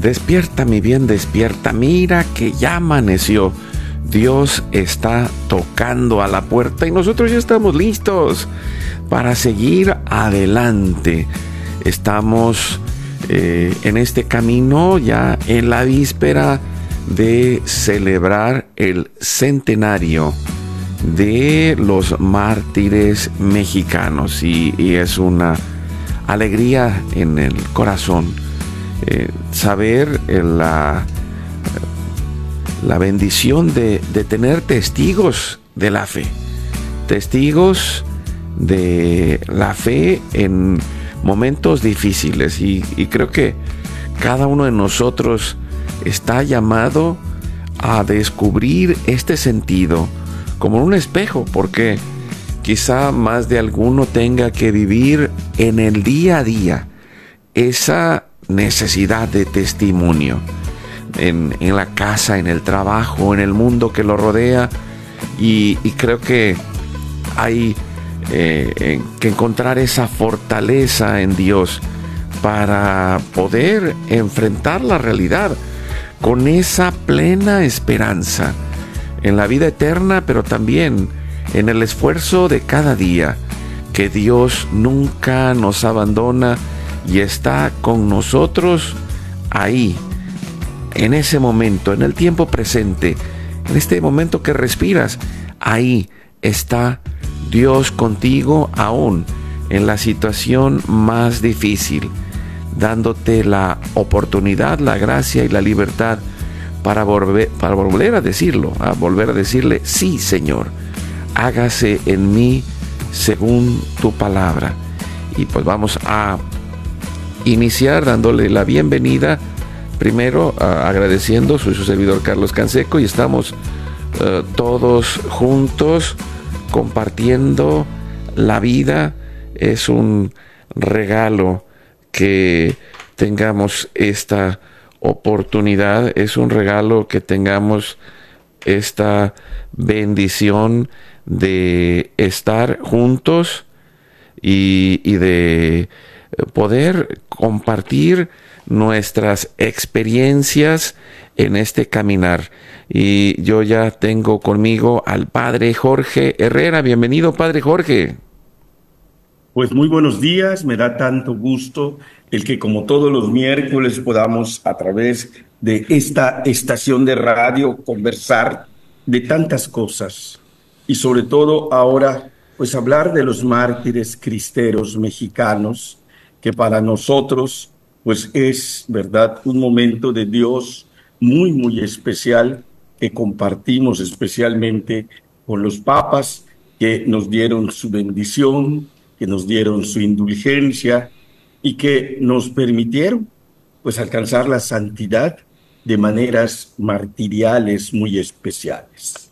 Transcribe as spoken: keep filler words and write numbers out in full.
Despierta, mi bien, despierta. Mira que ya amaneció. Dios está tocando a la puerta y nosotros ya estamos listos para seguir adelante. Estamos eh, en este camino ya en la víspera de celebrar el centenario de los mártires mexicanos y, y es una alegría en el corazón eh, saber eh, la, la bendición de, de tener testigos de la fe, testigos de la fe en momentos difíciles y, y creo que cada uno de nosotros está llamado a descubrir este sentido como un espejo, porque quizá más de alguno tenga que vivir en el día a día esa necesidad de testimonio en, en la casa, en el trabajo, en el mundo que lo rodea y, y creo que hay eh, que encontrar esa fortaleza en Dios para poder enfrentar la realidad con esa plena esperanza en la vida eterna, pero también en el esfuerzo de cada día, que Dios nunca nos abandona y está con nosotros ahí, en ese momento, en el tiempo presente, en este momento que respiras, ahí está Dios contigo aún en la situación más difícil, dándote la oportunidad, la gracia y la libertad para volver, para volver a decirlo, a volver a decirle, sí, Señor, hágase en mí según tu palabra. Y pues vamos a iniciar dándole la bienvenida, primero uh, agradeciendo, soy su servidor Carlos Canseco y estamos uh, todos juntos compartiendo la vida. Es un regalo que tengamos esta oportunidad, es un regalo que tengamos esta bendición de estar juntos y, y de poder compartir nuestras experiencias en este caminar. Y yo ya tengo conmigo al Padre Jorge Herrera. Bienvenido, Padre Jorge. Pues muy buenos días, me da tanto gusto el que como todos los miércoles podamos a través de esta estación de radio conversar de tantas cosas y sobre todo ahora pues hablar de los mártires cristeros mexicanos, que para nosotros pues es, verdad, un momento de Dios muy muy especial que compartimos especialmente con los papas que nos dieron su bendición, que nos dieron su indulgencia y que nos permitieron pues alcanzar la santidad de maneras martiriales muy especiales.